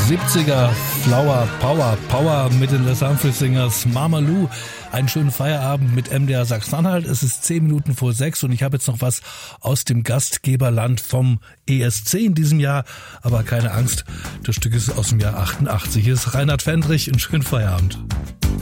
70er Flower Power mit den Les Humphrey Singers, Mama Lou. Einen schönen Feierabend mit MDR Sachsen-Anhalt. Es ist 10 Minuten vor 6 und ich habe jetzt noch was aus dem Gastgeberland vom ESC in diesem Jahr. Aber keine Angst, das Stück ist aus dem Jahr 88. Hier ist Reinhard Fendrich. Einen schönen Feierabend.